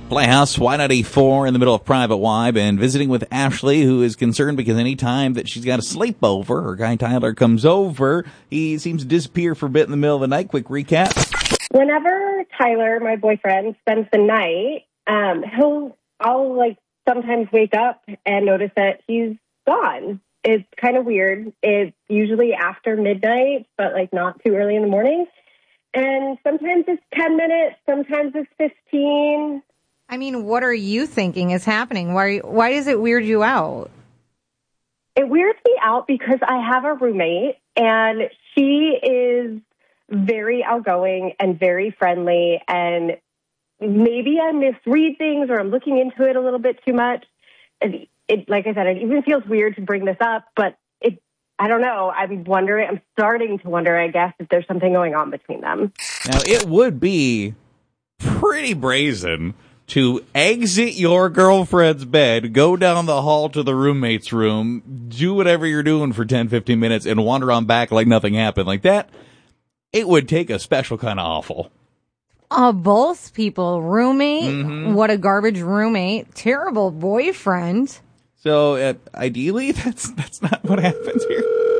Playhouse, Y94 in the middle of Private Wibe, and visiting with Ashley, who is concerned because any time that she's got a sleepover, her guy Tyler comes over, he seems to disappear for a bit in the middle of the night. Quick recap. Whenever Tyler, my boyfriend, spends the night, I'll sometimes wake up and notice that he's gone. It's kind of weird. It's usually after midnight, but not too early in the morning. And sometimes it's 10 minutes, sometimes it's 15. I mean, what are you thinking is happening? Why does it weird you out? It weirds me out because I have a roommate, and she is very outgoing and very friendly, and maybe I misread things or I'm looking into it a little bit too much. And like I said, it even feels weird to bring this up, but I don't know. I'm starting to wonder, I guess, if there's something going on between them. Now, it would be pretty brazen to exit your girlfriend's bed, go down the hall to the roommate's room, do whatever you're doing for 10, 15 minutes, and wander on back like nothing happened. Like that, it would take a special kind of awful. Both people. Roommate, What a garbage roommate. Terrible boyfriend. So, ideally, that's not what happens here.